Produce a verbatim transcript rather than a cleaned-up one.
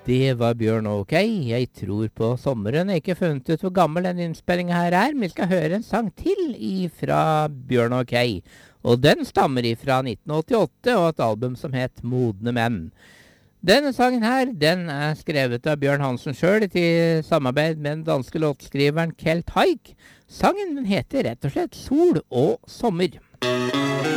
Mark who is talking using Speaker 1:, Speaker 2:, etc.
Speaker 1: Det var Bjørn OK. Jeg tror på sommeren. Jeg har ikke funnet ut hvor gammel den innspillingen her er, men vi skal høre en sang til fra Bjørn OK. Og den stammer fra nitten åttiåtte og et album som het Modne Menn. Denne sangen her, den er skrevet av Bjørn Hansen selv i samarbeid med den danske låtskriveren Kelt Haig. Sangen den heter rett og slett Sol og Sommer.